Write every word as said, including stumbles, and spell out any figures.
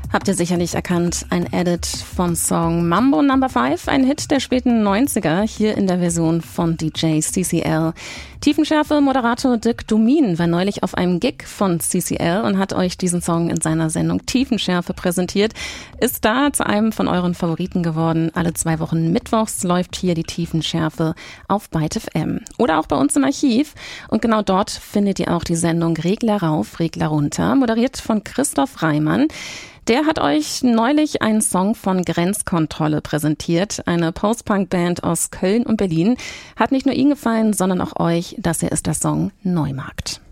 Habt ihr sicherlich erkannt, ein Edit vom Song Mambo Number Five, ein Hit der späten neunziger, hier in der Version von D J C C L. Tiefenschärfe-Moderator Dirk Dumin war neulich auf einem Gig von C C L und hat euch diesen Song in seiner Sendung Tiefenschärfe präsentiert. Ist da zu einem von euren Favoriten geworden. Alle zwei Wochen mittwochs läuft hier die Tiefenschärfe auf Byte F M. Oder auch bei uns im Archiv. Und genau dort findet ihr auch die Sendung Regler rauf, Regler runter, moderiert von Christoph Reimann. Der hat euch neulich einen Song von Grenzkontrolle präsentiert, eine Post-Punk-Band aus Köln und Berlin. Hat nicht nur ihn gefallen, sondern auch euch, dass er ist der Song Neumarkt.